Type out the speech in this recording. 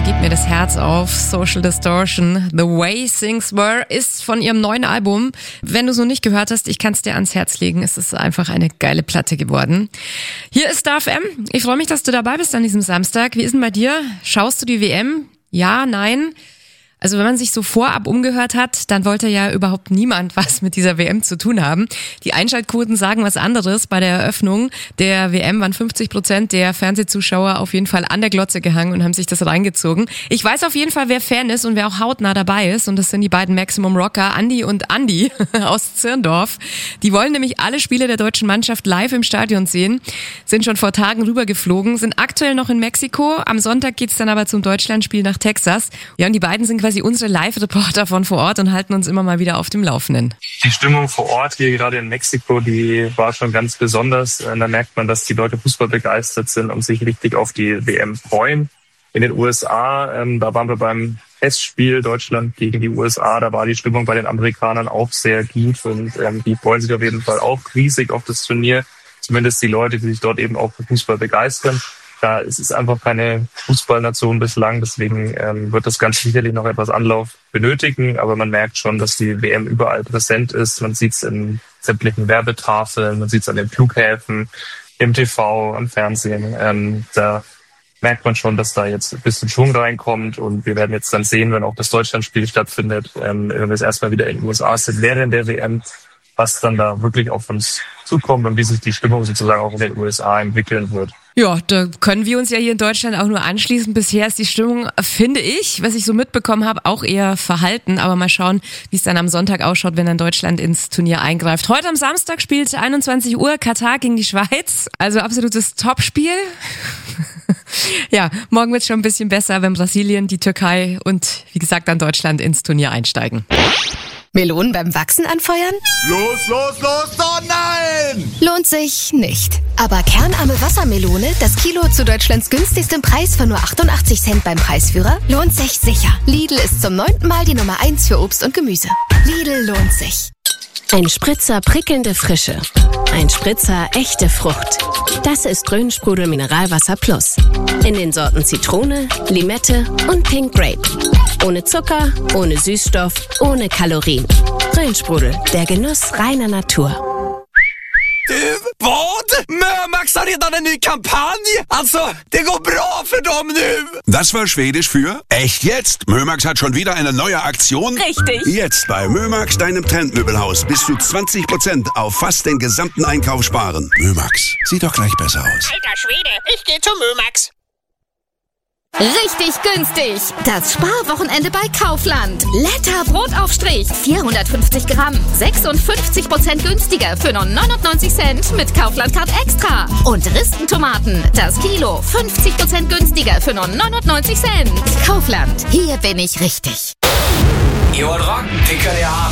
Gib mir das Herz auf. Social Distortion, The Way Things Were, ist von ihrem neuen Album. Wenn du es noch nicht gehört hast, ich kann es dir ans Herz legen. Es ist einfach eine geile Platte geworden. Hier ist Star FM. Ich freue mich, dass du dabei bist an diesem Samstag. Wie ist denn bei dir? Schaust du die WM? Ja, nein? Also wenn man sich so vorab umgehört hat, dann wollte ja überhaupt niemand was mit dieser WM zu tun haben. Die Einschaltquoten sagen was anderes. Bei der Eröffnung der WM waren 50% der Fernsehzuschauer auf jeden Fall an der Glotze gehangen und haben sich das reingezogen. Ich weiß auf jeden Fall, wer Fan ist und wer auch hautnah dabei ist. Und das sind die beiden Maximum Rocker, Andi und Andi aus Zirndorf. Die wollen nämlich alle Spiele der deutschen Mannschaft live im Stadion sehen, sind schon vor Tagen rübergeflogen, sind aktuell noch in Mexiko. Am Sonntag geht's dann aber zum Deutschlandspiel nach Texas. Ja, und die beiden sind quasi unsere Live-Reporter von vor Ort und halten uns immer mal wieder auf dem Laufenden. Die Stimmung vor Ort hier gerade in Mexiko, die war schon ganz besonders. Da merkt man, dass die Leute Fußball begeistert sind und sich richtig auf die WM freuen. In den USA, da waren wir beim Testspiel Deutschland gegen die USA, da war die Stimmung bei den Amerikanern auch sehr gut und die freuen sich auf jeden Fall auch riesig auf das Turnier. Zumindest die Leute, die sich dort eben auch für Fußball begeistern. Ja, es ist einfach keine Fußballnation bislang, deswegen wird das ganz sicherlich noch etwas Anlauf benötigen. Aber man merkt schon, dass die WM überall präsent ist. Man sieht es in sämtlichen Werbetafeln, man sieht es an den Flughäfen, im TV, am Fernsehen. Da merkt man schon, dass da jetzt ein bisschen Schwung reinkommt. Und wir werden jetzt dann sehen, wenn auch das Deutschlandspiel stattfindet, wenn wir jetzt erstmal wieder in den USA sind während der WM, was dann da wirklich auf uns zukommt und wie sich die Stimmung sozusagen auch in den USA entwickeln wird. Ja, da können wir uns ja hier in Deutschland auch nur anschließen. Bisher ist die Stimmung, finde ich, was ich so mitbekommen habe, auch eher verhalten. Aber mal schauen, wie es dann am Sonntag ausschaut, wenn dann Deutschland ins Turnier eingreift. Heute am Samstag spielt 21 Uhr Katar gegen die Schweiz. Also absolutes Topspiel. Ja, morgen wird es schon ein bisschen besser, wenn Brasilien, die Türkei und wie gesagt dann Deutschland ins Turnier einsteigen. Melonen beim Wachsen anfeuern? Los, oh nein! Lohnt sich nicht. Aber kernarme Wassermelone, das Kilo zu Deutschlands günstigstem Preis von nur 88 Cent beim Preisführer, lohnt sich sicher. Lidl ist zum 9. Mal die Nummer 1 für Obst und Gemüse. Lidl lohnt sich. Ein Spritzer prickelnde Frische. Ein Spritzer echte Frucht. Das ist Grünsprudel Mineralwasser Plus. In den Sorten Zitrone, Limette und Pink Grape. Ohne Zucker, ohne Süßstoff, ohne Kalorien. Grünsprudel, der Genuss reiner Natur. Vad? Mömax har redan en ny kampanj! Alltså, det går bra för dem nu! Das war Schwedisch für echt jetzt? Mömax hat schon wieder eine neue Aktion? Richtig. Jetzt bei Mömax, deinem Trendmöbelhaus, bis zu 20% auf fast den gesamten Einkauf sparen. Mömax, sieht doch gleich besser aus. Alter Schwede, ich gehe zu Mömax. Richtig günstig. Das Sparwochenende bei Kaufland. Letter Brotaufstrich. 450 Gramm. 56% günstiger für nur 99 Cent mit Kaufland-Card Extra. Und Ristentomaten. Das Kilo. 50% günstiger für nur 99 Cent. Kaufland. Hier bin ich richtig. I år rock, det kan jeg